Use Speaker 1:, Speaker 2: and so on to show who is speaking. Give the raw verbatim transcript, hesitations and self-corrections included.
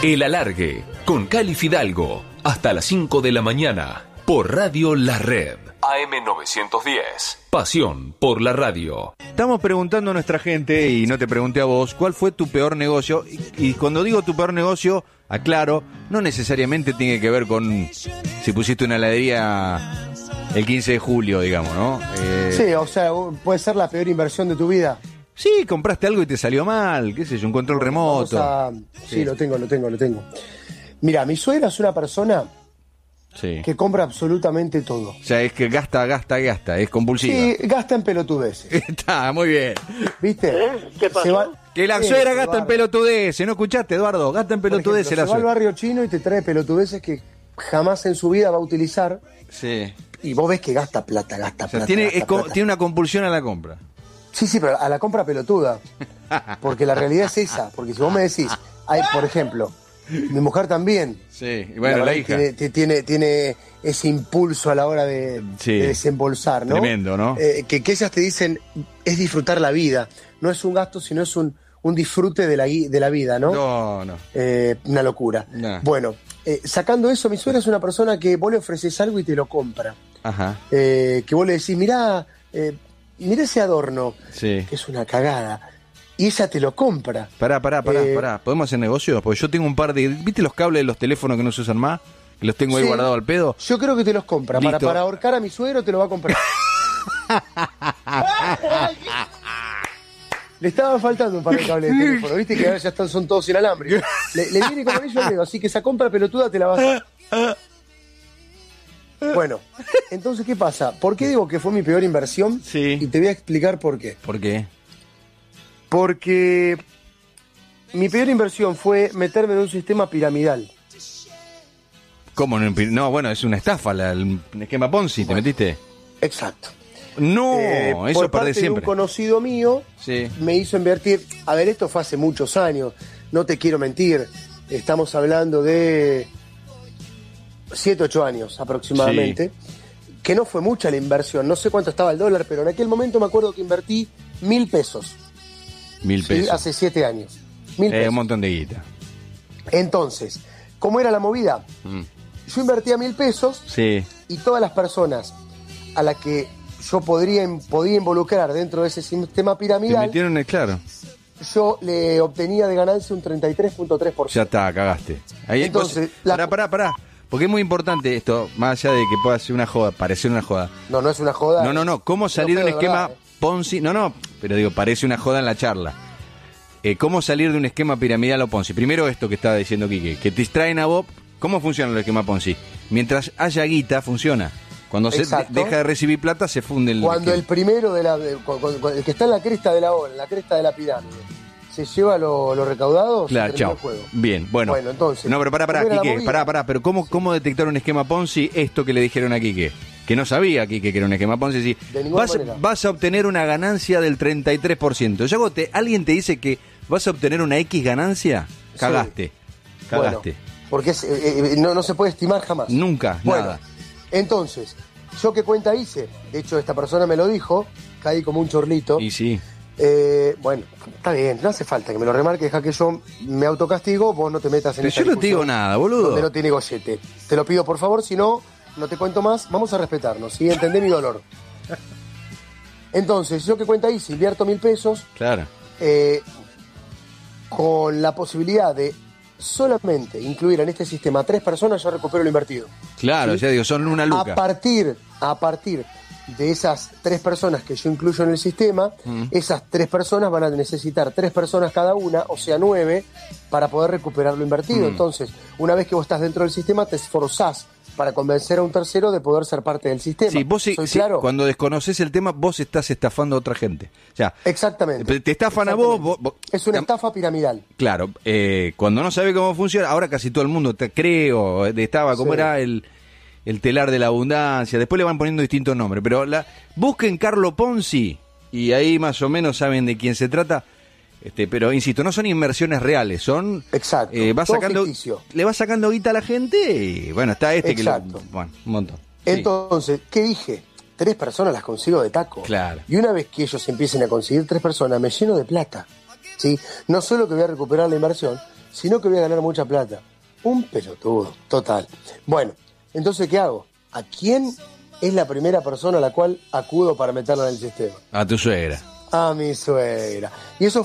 Speaker 1: El Alargue, con Cali Fidalgo, hasta las cinco de la mañana, por Radio La Red. A M novecientos diez. Pasión por la radio.
Speaker 2: Estamos preguntando a nuestra gente, y no te pregunté a vos, ¿cuál fue tu peor negocio? Y, y cuando digo tu peor negocio, aclaro, no necesariamente tiene que ver con si pusiste una heladería el quince de julio, digamos, ¿no? Eh,
Speaker 3: sí, o sea, puede ser la peor inversión de tu vida.
Speaker 2: Sí, compraste algo y te salió mal, qué sé yo, un control remoto.
Speaker 3: A... Sí, sí, lo tengo, lo tengo, lo tengo. Mira, mi suegra es una persona sí. que compra absolutamente todo.
Speaker 2: O sea, es que gasta, gasta, gasta, es compulsiva.
Speaker 3: Sí, gasta en pelotudeces.
Speaker 2: Está, muy bien.
Speaker 3: ¿Viste?
Speaker 4: ¿Eh? ¿Qué pasó?
Speaker 3: Va...
Speaker 2: Que la suegra eh, gasta en pelotudeces, ¿no escuchaste, Eduardo? Gasta en pelotudeces la
Speaker 3: suegra. Se va al barrio chino y te trae pelotudeces que jamás en su vida va a utilizar.
Speaker 2: Sí.
Speaker 3: Y vos ves que gasta plata, gasta
Speaker 2: o sea,
Speaker 3: plata.
Speaker 2: Tiene,
Speaker 3: gasta
Speaker 2: es co-
Speaker 3: plata.
Speaker 2: tiene una compulsión a la compra.
Speaker 3: Sí, sí, pero a la compra pelotuda. Porque la realidad es esa. Porque si vos me decís, hay, por ejemplo, mi mujer también.
Speaker 2: Sí, y bueno, la,
Speaker 3: la
Speaker 2: hija.
Speaker 3: Tiene, tiene, tiene ese impulso a la hora de,
Speaker 2: sí.
Speaker 3: de desembolsar, ¿no?
Speaker 2: Tremendo, ¿no?
Speaker 3: Eh, que, que ellas te dicen, es disfrutar la vida. No es un gasto, sino es un, un disfrute de la, de la vida, ¿no?
Speaker 2: No, no.
Speaker 3: Eh, una locura.
Speaker 2: No.
Speaker 3: Bueno, eh, sacando eso, mi suegra es una persona que vos le ofreces algo y te lo compra.
Speaker 2: Ajá.
Speaker 3: Eh, que vos le decís, mirá, eh, mirá ese adorno,
Speaker 2: sí.
Speaker 3: que es una cagada. Y ella te lo compra.
Speaker 2: Pará, pará, pará,
Speaker 3: eh,
Speaker 2: pará. ¿Podemos hacer negocios? Porque yo tengo un par de... ¿Viste los cables de los teléfonos que no se usan más? Que los tengo ahí
Speaker 3: sí,
Speaker 2: guardados al pedo.
Speaker 3: Yo creo que te los compra. Para, para ahorcar a mi suegro te lo va a comprar. Le estaban faltando un par de cables de teléfono. Viste que ahora ya están, son todos inalámbricos. Le, le viene con anillo al dedo, así que esa compra pelotuda te la vas a... Bueno, entonces, ¿qué pasa? ¿Por qué digo que fue mi peor inversión?
Speaker 2: Sí.
Speaker 3: Y te voy a explicar por qué.
Speaker 2: ¿Por qué?
Speaker 3: Porque mi peor inversión fue meterme en un sistema piramidal.
Speaker 2: ¿Cómo? No, no bueno, es una estafa, la, el esquema Ponzi, ¿te bueno, metiste?
Speaker 3: Exacto.
Speaker 2: No,
Speaker 3: eh,
Speaker 2: eso
Speaker 3: por
Speaker 2: perdés
Speaker 3: parte
Speaker 2: siempre.
Speaker 3: De un conocido mío
Speaker 2: sí.
Speaker 3: me hizo invertir. A ver, esto fue hace muchos años, no te quiero mentir. Estamos hablando de siete, ocho años aproximadamente. Sí. Que no fue mucha la inversión, no sé cuánto estaba el dólar, pero en aquel momento me acuerdo que invertí mil pesos.
Speaker 2: Mil pesos.
Speaker 3: Sí, hace siete años. Mil
Speaker 2: eh,
Speaker 3: pesos.
Speaker 2: Un montón de guita.
Speaker 3: Entonces, ¿cómo era la movida? Mm. Yo invertía mil pesos
Speaker 2: sí.
Speaker 3: y todas las personas a las que yo podría, podía involucrar dentro de ese sistema piramidal...
Speaker 2: Te metieron el claro.
Speaker 3: Yo le obtenía de ganancia un treinta y tres punto tres por ciento.
Speaker 2: Ya está, cagaste. Ahí,
Speaker 3: Entonces,
Speaker 2: vos,
Speaker 3: la...
Speaker 2: pará, pará, pará. Porque es muy importante esto, más allá de que pueda ser una joda, parecer una joda.
Speaker 3: No, no es una joda.
Speaker 2: No, no, no. ¿Cómo salir de un esquema
Speaker 3: verdad, eh.
Speaker 2: Ponzi? No, no, pero digo, parece una joda en la charla. Eh, ¿Cómo salir de un esquema piramidal o Ponzi? Primero esto que estaba diciendo Quique, que te distraen a vos. ¿Cómo funciona el esquema Ponzi? Mientras haya guita, funciona. Cuando se de, deja de recibir plata, se funde el...
Speaker 3: Cuando
Speaker 2: esquema.
Speaker 3: el primero, de la, de, cuando, cuando, el que está en la cresta de la ola, en la cresta de la pirámide, se lleva lo, lo recaudado,
Speaker 2: claro,
Speaker 3: se
Speaker 2: chao.
Speaker 3: el juego.
Speaker 2: Bien, bueno.
Speaker 3: Bueno, entonces...
Speaker 2: No, pero pará, pará, Quique, pará, pará. Pero ¿cómo, ¿cómo detectar un esquema Ponzi? Esto que le dijeron a Quique. Que no sabía Quique que era un esquema Ponzi. Sí. Vas, vas a obtener una ganancia del treinta y tres por ciento. Ya te, alguien te dice que vas a obtener una X ganancia, cagaste. Sí. Cagaste.
Speaker 3: Bueno, porque es, eh, eh, no, no se puede estimar jamás.
Speaker 2: Nunca,
Speaker 3: bueno,
Speaker 2: nada.
Speaker 3: Entonces, ¿yo qué cuenta hice? De hecho, esta persona me lo dijo, caí como un chorlito.
Speaker 2: Y sí.
Speaker 3: Eh, bueno, está bien, no hace falta que me lo remarque, deja que yo me autocastigo, vos no te metas en
Speaker 2: Pero
Speaker 3: esta
Speaker 2: yo no te digo nada, boludo.
Speaker 3: Donde no tiene gollete. Te lo pido por favor, si no, no te cuento más, vamos a respetarnos, ¿sí? Entendé mi dolor. Entonces, yo qué cuenta hice, invierto mil pesos.
Speaker 2: Claro.
Speaker 3: Eh, con la posibilidad de solamente incluir en este sistema a tres personas, yo recupero lo invertido.
Speaker 2: Claro, ¿sí? Ya digo, son una luca.
Speaker 3: A partir, a partir de esas tres personas que yo incluyo en el sistema, mm. esas tres personas van a necesitar tres personas cada una, o sea, nueve, para poder recuperar lo invertido. Mm. Entonces, una vez que vos estás dentro del sistema, te esforzás para convencer a un tercero de poder ser parte del sistema.
Speaker 2: Sí, vos sí,
Speaker 3: ¿Soy
Speaker 2: sí,
Speaker 3: claro?
Speaker 2: Cuando desconoces el tema, vos estás estafando a otra gente. O sea,
Speaker 3: exactamente.
Speaker 2: Te estafan a vos, vos, vos.
Speaker 3: Es una estafa piramidal.
Speaker 2: Claro, eh, cuando no sabe cómo funciona, ahora casi todo el mundo te creo, estaba, ¿cómo sí. era el, el telar de la abundancia? Después le van poniendo distintos nombres, pero la, busquen Carlo Ponzi y ahí más o menos saben de quién se trata. Este, pero insisto, no son inversiones reales, son...
Speaker 3: Exacto,
Speaker 2: eh, va sacando,
Speaker 3: ficticio.
Speaker 2: Le va sacando guita a la gente y bueno, está este
Speaker 3: exacto.
Speaker 2: que... Lo, bueno, un montón.
Speaker 3: Entonces, sí. ¿Qué dije? Tres personas las consigo de taco.
Speaker 2: Claro.
Speaker 3: Y una vez que ellos empiecen a conseguir tres personas, me lleno de plata. ¿Sí? No solo que voy a recuperar la inversión, sino que voy a ganar mucha plata. Un pelotudo, total. Bueno, entonces, ¿qué hago? ¿A quién es la primera persona a la cual acudo para meterla en el sistema?
Speaker 2: A tu suegra.
Speaker 3: A mi suegra. Y eso